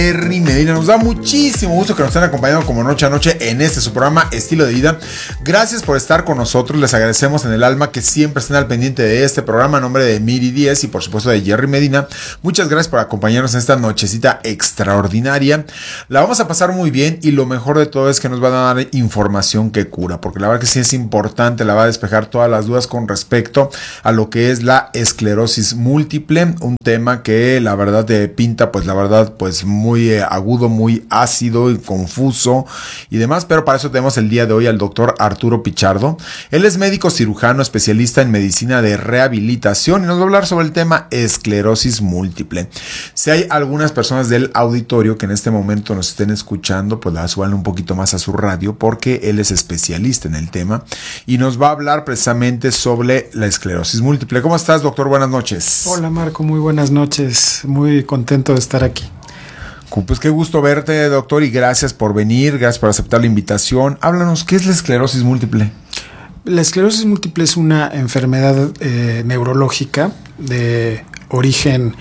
Jerry Medina. Nos da muchísimo gusto que nos estén acompañando como noche a noche en su programa Estilo de Vida. Gracias por estar con nosotros. Les agradecemos en el alma que siempre estén al pendiente de este programa. A nombre de Miri Díez y por supuesto de Jerry Medina, muchas gracias por acompañarnos en esta nochecita extraordinaria. La vamos a pasar muy bien y lo mejor de todo es que nos van a dar información que cura, porque la verdad que sí es importante, la va a despejar todas las dudas con respecto a lo que es la esclerosis múltiple, un tema que la verdad te pinta, pues la verdad, pues muy agudo, muy ácido y confuso y demás, pero para eso tenemos el día de hoy al doctor Arturo Pichardo. Él es médico cirujano, especialista en medicina de rehabilitación y nos va a hablar sobre el tema esclerosis múltiple. Si hay algunas personas del auditorio que en este momento nos estén escuchando, pues la suban un poquito más a su radio porque él es especialista en el tema y nos va a hablar precisamente sobre la esclerosis múltiple. ¿Cómo estás, doctor? Buenas noches. Hola, Marco, muy buenas noches. Muy contento de estar aquí. Pues qué gusto verte, doctor, y gracias por venir, gracias por aceptar la invitación. Háblanos, ¿qué es la esclerosis múltiple? La esclerosis múltiple es una enfermedad neurológica de origen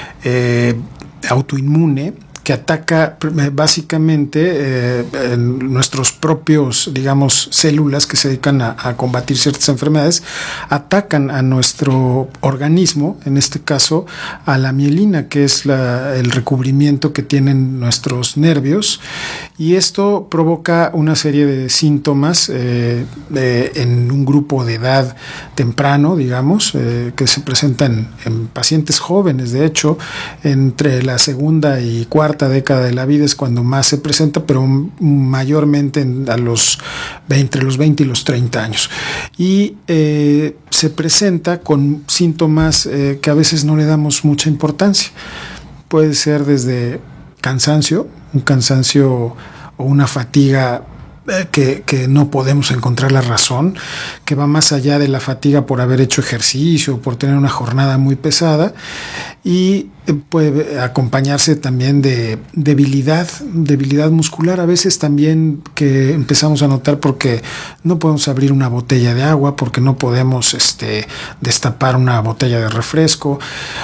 autoinmune que ataca básicamente nuestros propios, digamos, células que se dedican a combatir ciertas enfermedades, atacan a nuestro organismo, en este caso a la mielina, que es el recubrimiento que tienen nuestros nervios, y esto provoca una serie de síntomas en un grupo de edad temprano, digamos, que se presentan en pacientes jóvenes. De hecho, entre la segunda y cuarta década de la vida es cuando más se presenta, pero mayormente entre los 20 y los 30 años. Y se presenta con síntomas que a veces no le damos mucha importancia. Puede ser desde cansancio, un cansancio o una fatiga que no podemos encontrar la razón, que va más allá de la fatiga por haber hecho ejercicio, por tener una jornada muy pesada, y puede acompañarse también de debilidad muscular, a veces también que empezamos a notar porque no podemos abrir una botella de agua, porque no podemos destapar una botella de refresco,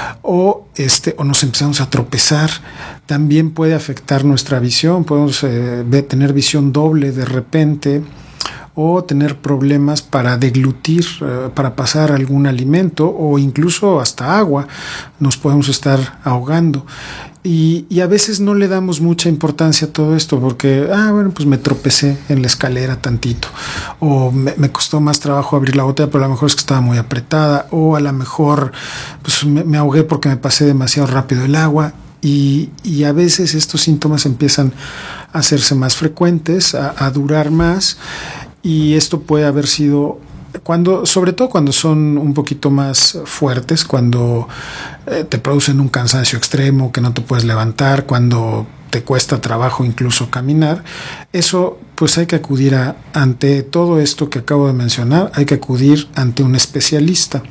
o nos empezamos a tropezar. También puede afectar nuestra visión, podemos tener visión doble de repente, o tener problemas para deglutir, para pasar algún alimento o incluso hasta agua, nos podemos estar ahogando. Y a veces no le damos mucha importancia a todo esto porque, pues me tropecé en la escalera tantito, o me costó más trabajo abrir la botella, pero a lo mejor es que estaba muy apretada, o a lo mejor pues me ahogué porque me pasé demasiado rápido el agua. Y a veces estos síntomas empiezan a hacerse más frecuentes, a durar más, y esto puede haber sido sobre todo cuando son un poquito más fuertes, cuando te producen un cansancio extremo que no te puedes levantar, cuando te cuesta trabajo incluso caminar. Eso, pues hay que acudir ante todo esto que acabo de mencionar, hay que acudir ante un especialista.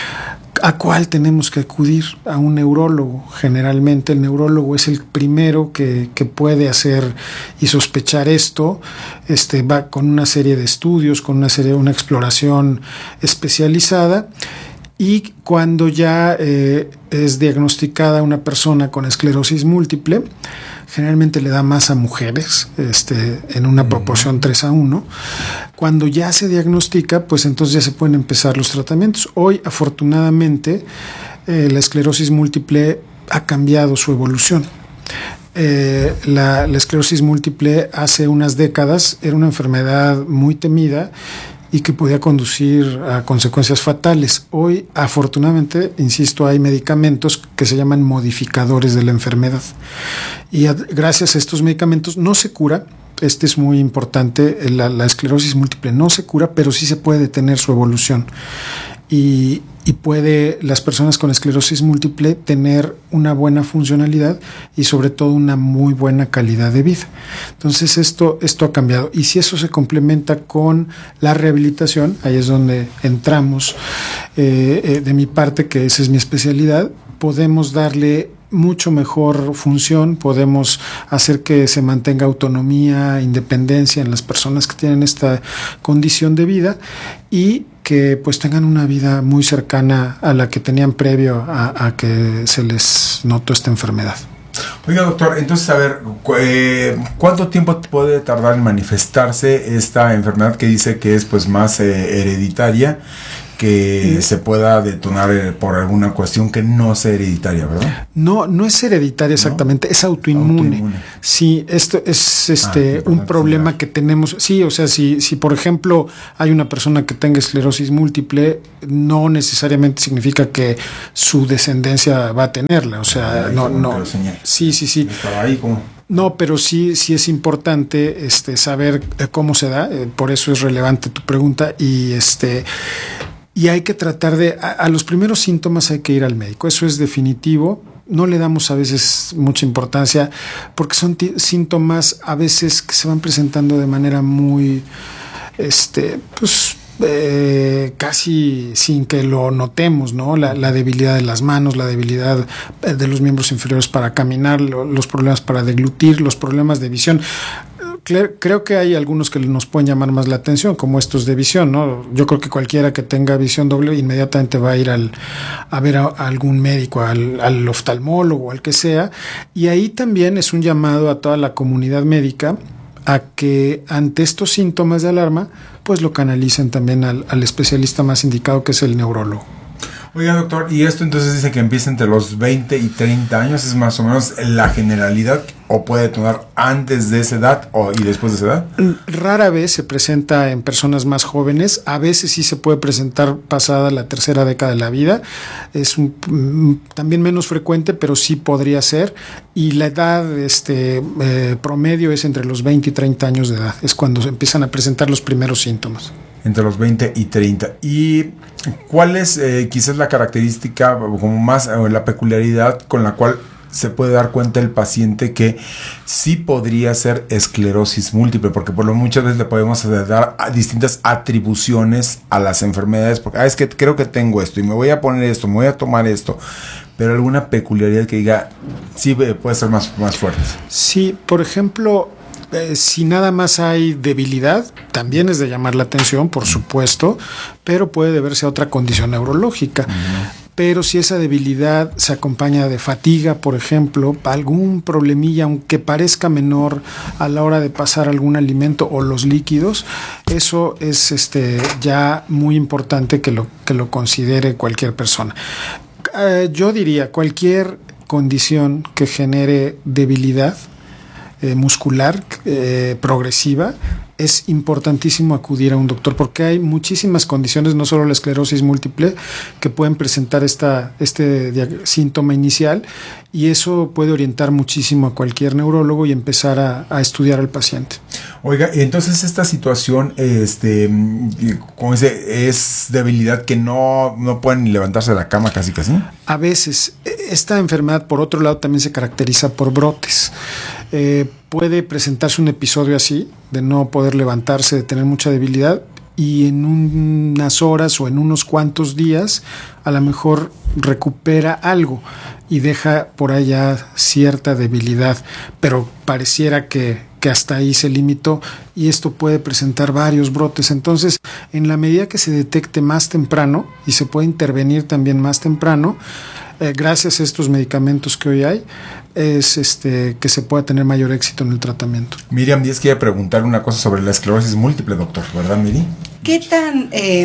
¿A cuál tenemos que acudir? A un neurólogo. Generalmente el neurólogo es el primero que puede hacer y sospechar esto. Va con una serie de estudios, con una exploración especializada. Y cuando ya es diagnosticada una persona con esclerosis múltiple, generalmente le da más a mujeres, en una proporción 3:1. Cuando ya se diagnostica, pues entonces ya se pueden empezar los tratamientos. Hoy, afortunadamente, la esclerosis múltiple ha cambiado su evolución. La esclerosis múltiple hace unas décadas era una enfermedad muy temida y que podía conducir a consecuencias fatales. Hoy, afortunadamente, insisto, hay medicamentos que se llaman modificadores de la enfermedad. Y gracias a estos medicamentos no se cura. Es muy importante, la esclerosis múltiple no se cura, pero sí se puede detener su evolución. Y puede las personas con esclerosis múltiple tener una buena funcionalidad y sobre todo una muy buena calidad de vida. Entonces esto ha cambiado, y si eso se complementa con la rehabilitación, ahí es donde entramos de mi parte, que esa es mi especialidad. Podemos darle mucho mejor función, podemos hacer que se mantenga autonomía, independencia en las personas que tienen esta condición de vida y que pues tengan una vida muy cercana a la que tenían previo a que se les notó esta enfermedad. Oiga, doctor, entonces, a ver, ¿cuánto tiempo puede tardar en manifestarse esta enfermedad que dice que es pues más hereditaria, que se pueda detonar por alguna cuestión que no sea hereditaria, ¿verdad? No es hereditaria exactamente, ¿no? Es autoinmune. Sí, esto es un problema que tenemos. Sí, o sea, si por ejemplo hay una persona que tenga esclerosis múltiple, no necesariamente significa que su descendencia va a tenerla. O sea, no. Sí. Estaba ahí como... No, pero sí es importante saber cómo se da. Por eso es relevante tu pregunta y hay que tratar a los primeros síntomas hay que ir al médico, eso es definitivo. No le damos a veces mucha importancia porque son síntomas a veces que se van presentando de manera muy, casi sin que lo notemos, ¿no? La debilidad de las manos, la debilidad de los miembros inferiores para caminar, los problemas para deglutir, los problemas de visión. Creo que hay algunos que nos pueden llamar más la atención, como estos de visión, ¿no? Yo creo que cualquiera que tenga visión doble inmediatamente va a ir a ver a algún médico, al oftalmólogo, al que sea. Y ahí también es un llamado a toda la comunidad médica a que ante estos síntomas de alarma, pues lo canalicen también al especialista más indicado, que es el neurólogo. Oiga, doctor, y esto entonces dice que empieza entre los 20 y 30 años, ¿es más o menos la generalidad o puede detonar antes de esa edad y después de esa edad? Rara vez se presenta en personas más jóvenes, a veces sí se puede presentar pasada la tercera década de la vida, es también menos frecuente, pero sí podría ser, y la edad promedio es entre los 20 y 30 años de edad, es cuando se empiezan a presentar los primeros síntomas. Entre los 20 y 30. ¿Y cuál es quizás la característica como más o la peculiaridad con la cual se puede dar cuenta el paciente que sí podría ser esclerosis múltiple? Porque por lo muchas veces le podemos dar distintas atribuciones a las enfermedades, porque es que creo que tengo esto y me voy a poner esto, me voy a tomar esto, pero alguna peculiaridad que diga sí puede ser más fuerte. Sí, por ejemplo, si nada más hay debilidad, también es de llamar la atención, por supuesto, pero puede deberse a otra condición neurológica. Pero si esa debilidad se acompaña de fatiga, por ejemplo, algún problemilla, aunque parezca menor a la hora de pasar algún alimento o los líquidos, eso es ya muy importante que lo considere cualquier persona. Yo diría, cualquier condición que genere debilidad muscular progresiva, es importantísimo acudir a un doctor porque hay muchísimas condiciones, no solo la esclerosis múltiple, que pueden presentar este síntoma inicial, y eso puede orientar muchísimo a cualquier neurólogo y empezar a estudiar al paciente. Oiga, entonces esta situación, como dice, es debilidad que no pueden ni levantarse de la cama casi. A veces, esta enfermedad, por otro lado, también se caracteriza por brotes. Puede presentarse un episodio así, de no poder levantarse, de tener mucha debilidad, y en unas horas o en unos cuantos días a lo mejor recupera algo y deja por allá cierta debilidad, pero pareciera que hasta ahí se limitó, y esto puede presentar varios brotes. Entonces, en la medida que se detecte más temprano y se puede intervenir también más temprano, gracias a estos medicamentos que hoy hay, es que se pueda tener mayor éxito en el tratamiento. Miriam Díaz quiere preguntar una cosa sobre la esclerosis múltiple, doctor, ¿verdad, Miri? ¿Qué tan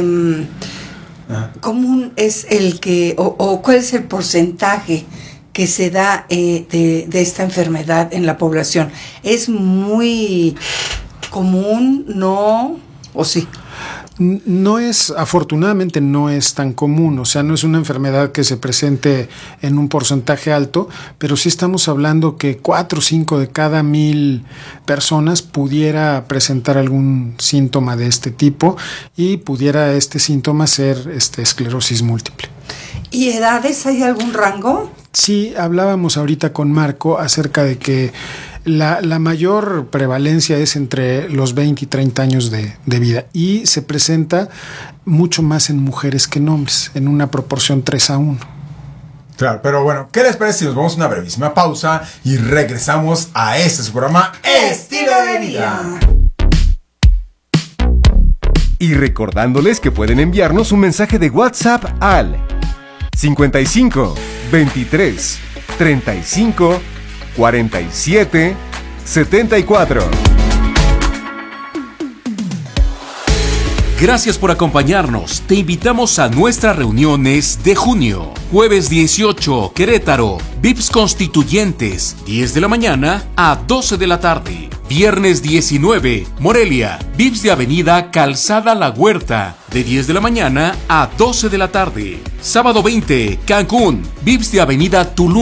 común es el que, o cuál es el porcentaje que se da de esta enfermedad en la población? ¿Es muy común, no, o sí? No es, afortunadamente no es tan común, o sea, no es una enfermedad que se presente en un porcentaje alto, pero sí estamos hablando que 4 o 5 de cada 1000 personas pudiera presentar algún síntoma de este tipo, y pudiera este síntoma ser esclerosis múltiple. ¿Y edades? ¿Hay algún rango? Sí, hablábamos ahorita con Marco acerca de que la mayor prevalencia es entre los 20 y 30 años de vida, y se presenta mucho más en mujeres que en hombres, en una proporción 3:1. Claro, pero bueno, ¿qué les parece si nos vamos a una brevísima pausa y regresamos a su programa Estilo de Vida? Y recordándoles que pueden enviarnos un mensaje de WhatsApp al 55 23 35 4774. Gracias por acompañarnos. Te invitamos a nuestras reuniones de junio. Jueves 18, Querétaro, VIPS Constituyentes, 10 de la mañana a 12 de la tarde. Viernes 19, Morelia, VIPS de Avenida Calzada La Huerta, de 10 de la mañana a 12 de la tarde. Sábado 20, Cancún, VIPS de Avenida Tulum.